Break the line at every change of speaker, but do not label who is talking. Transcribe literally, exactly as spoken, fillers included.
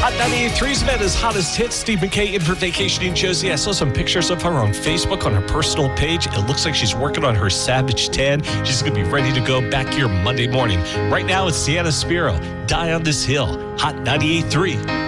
Hot ninety-eight point three's Nevada's hottest hits. Steve McKay in for Vacationing Josie. I saw some pictures of her on Facebook on her personal page. It looks like she's working on her Savage Tan. She's going to be ready to go back here Monday morning. Right now, it's Sienna Spiro. Die on This Hill. Hot ninety-eight point three.